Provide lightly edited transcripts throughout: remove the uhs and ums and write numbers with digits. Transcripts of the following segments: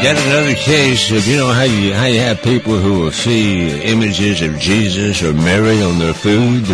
Yet another case of, you know, how you have people who will see images of Jesus or Mary on their food.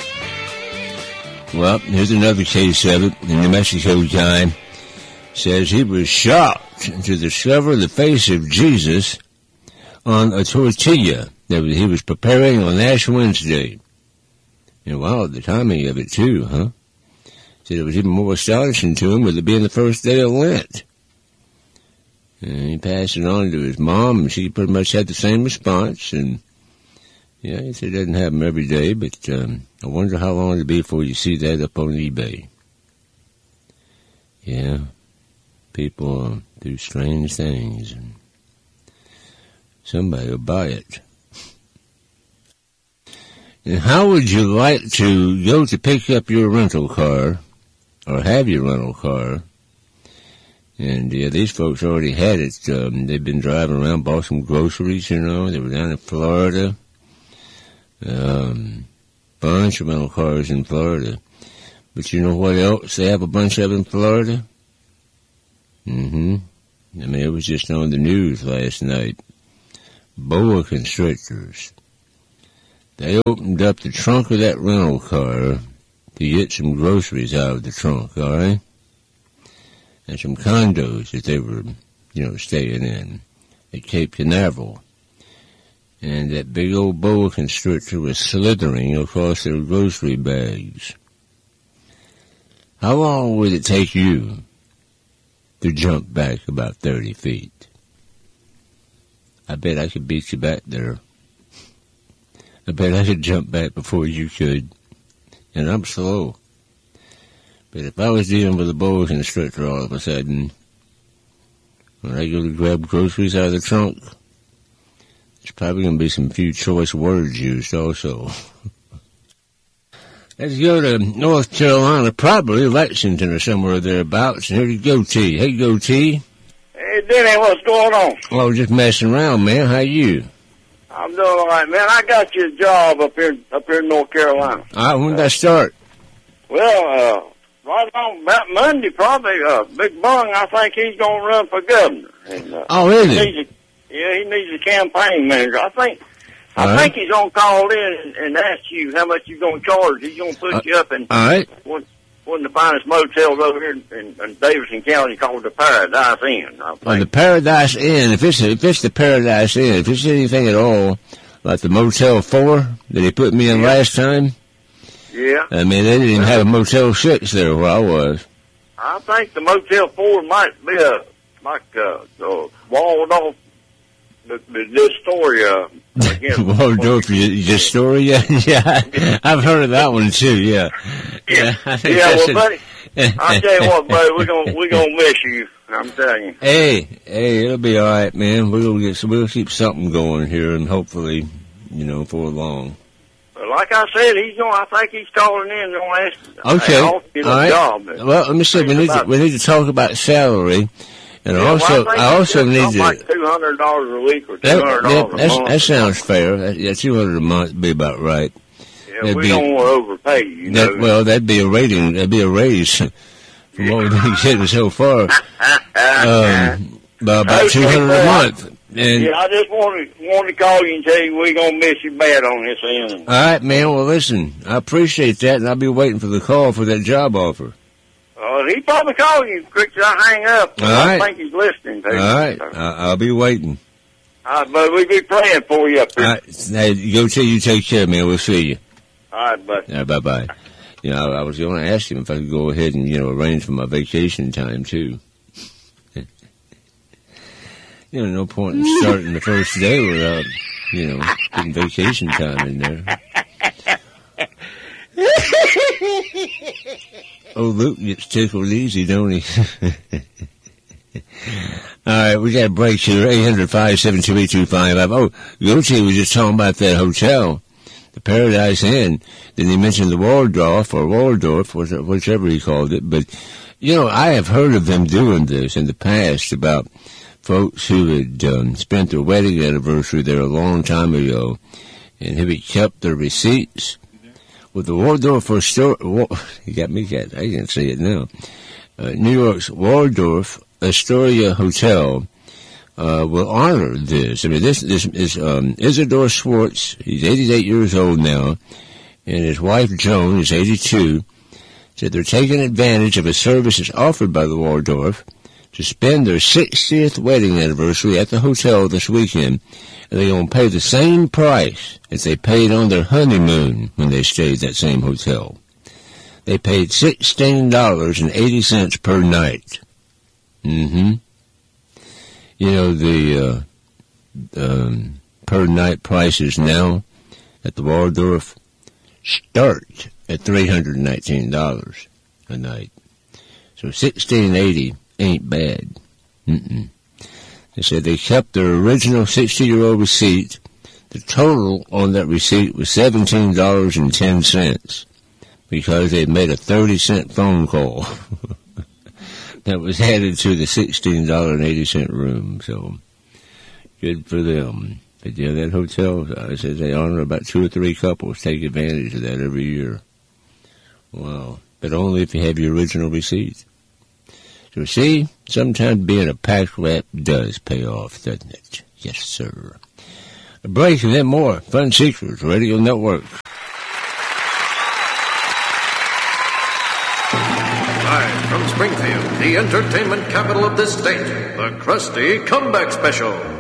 Well, here's another case of it. The New Mexico guy says he was shocked to discover the face of Jesus on a tortilla that he was preparing on Ash Wednesday. And wow, the timing of it too, huh? Said it was even more astonishing to him with it being the first day of Lent. And he passed it on to his mom, and she pretty much had the same response. And yeah, he said it doesn't happen every day, but I wonder how long it'll be before you see that up on eBay. Yeah, people do strange things, and somebody will buy it. And how would you like to go to pick up your rental car, or have your rental car? And yeah, these folks already had it. They've been driving around, bought some groceries, you know. They were down in Florida. Bunch of rental cars in Florida. But you know what else they have a bunch of in Florida? I mean, it was just on the news last night. Boa constrictors. They opened up the trunk of that rental car to get some groceries out of the trunk, all right? And some condos that they were, you know, staying in at Cape Canaveral. And that big old boa constrictor was slithering across their grocery bags. How long would it take you to jump back about 30 feet? I bet I could beat you back there. I bet I could jump back before you could. And I'm slow. But if I was dealing with a boa constrictor all of a sudden, when I go to grab groceries out of the trunk, there's probably going to be some few choice words used also. Let's go to North Carolina, probably Lexington or somewhere thereabouts. And here you go, T. Hey, go, T. Hey, Denny, what's going on? Oh, just messing around, man. How you? I'm doing all right, man. I got you a job up here in North Carolina. All right, when did that start? Well, right on about Monday, probably. Big Bung, I think he's going to run for governor. And, oh, really? He needs a campaign manager. I think he's going to call in and ask you how much you're going to charge. He's going to put you up in one of the finest motels over here in Davidson County called the Paradise Inn. The Paradise Inn. If it's the Paradise Inn, if it's anything at all like the Motel 4 that he put me in last time. Yeah. I mean, they didn't even have a Motel 6 there where I was. I think the Motel 4 might be Waldorf, the Astoria. Waldorf, the Astoria? Yeah, I've heard of that one too, yeah. Yeah, well, buddy, I'll tell you what, buddy, we're gonna miss you. I'm telling you. Hey, it'll be all right, man. We'll keep something going here, and hopefully, you know, for long. But like I said, I think he's calling in and ask. Okay, all right. Job. Well, let me see. We need to talk about salary. And I also need to like $200 a week or $200 a month. That sounds fair. $200 a month would be about right. Yeah, we don't want to overpay you. Well, that'd be a rating. That'd be a raise from what we've been getting so far. By about $200 a month. And yeah, I just wanted to call you and tell you we're gonna miss you bad on this end. All right, man. Well, listen, I appreciate that, and I'll be waiting for the call for that job offer. He probably called you quick as I hang up. All right. I think he's listening to you. All right. I'll be waiting. All right, but we'll be praying for you up here. All right. Hey, go till you take care, man. We'll see you. All right, buddy. All right, bye-bye. You know, I was going to ask him if I could go ahead and, you know, arrange for my vacation time, too. You know, no point in starting the first day without, you know, getting vacation time in there. Oh, Luke gets tickled easy, don't he? All right, we got a break here. 800-572-8255. Oh, Goatee was just talking about that hotel, the Paradise Inn. Then he mentioned the Waldorf, whichever he called it. But, you know, I have heard of them doing this in the past about folks who had spent their wedding anniversary there a long time ago and who had kept their receipts. With the Waldorf Astoria, you got me, I can't say it now. New York's Waldorf Astoria Hotel will honor this. I mean, this is Isidore Schwartz. He's 88 years old now, and his wife Joan is 82. Said they're taking advantage of a service that's offered by the Waldorf to spend their 60th wedding anniversary at the hotel this weekend, and they're going to pay the same price as they paid on their honeymoon when they stayed at that same hotel. They paid $16.80 per night. Mm-hmm. You know, the per night prices now at the Waldorf start at $319 a night. So $16.80 ain't bad. Mm-mm. They said they kept their original 60-year-old receipt. The total on that receipt was $17.10 because they made a 30-cent phone call that was added to the $16.80 room. So good for them. But yeah, that hotel, I said they honor about 2 or 3 couples take advantage of that every year. Wow. But only if you have your original receipt. So see, sometimes being a pack rat does pay off, doesn't it? Yes, sir. A break and then more Fun Seekers Radio Network. Live from Springfield, the entertainment capital of this state, the Krusty Comeback Special.